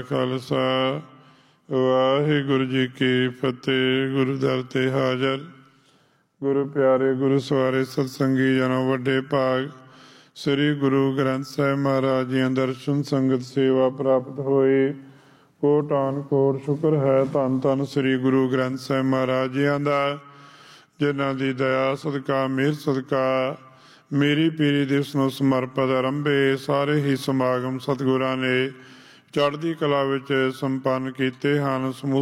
ਖਾਲਸਾ ਵਾਹਿਗੁਰੂ ਜੀ ਕੀ ਫਤਿਹ। ਗੁਰੂ ਦਰ ਤੇ ਹਾਜ਼ਰ ਗੁਰੂ ਪਿਆਰੇ ਗੁਰੂ ਸਵਾਰੇ ਸਤਸੰਗੀ ਜਨੋ, ਵੱਡੇ ਭਾਗ ਸ੍ਰੀ ਗੁਰੂ ਗ੍ਰੰਥ ਸਾਹਿਬ ਮਹਾਰਾਜ ਜੀਆਂ ਦਰਸ਼ਨ ਸੰਗਤ ਸੇਵਾ ਪ੍ਰਾਪਤ ਹੋਈ। ਕੋਟਾਨ ਕੋਟ ਸ਼ੁਕਰ ਹੈ ਧੰਨ ਧੰਨ ਸ੍ਰੀ ਗੁਰੂ ਗ੍ਰੰਥ ਸਾਹਿਬ ਮਹਾਰਾਜ ਜੀਆਂ ਦਾ, ਜਿਨ੍ਹਾਂ ਦੀ ਦਇਆ ਸਦਕਾ ਮਿਹਰ ਸਦਕਾ ਮੇਰੀ ਪੀਰੀ ਦਿਵਸ ਨੂੰ ਸਮਰਪਿਤ ਆਰੰਭੇ ਸਾਰੇ ਹੀ ਸਮਾਗਮ ਸਤਿਗੁਰਾਂ ਨੇ ਚੜ੍ਹਦੀ ਕਲਾ ਵਿੱਚ ਸੰਪੰਨ ਕੀਤੇ ਹਨ। ਸਮੂਹ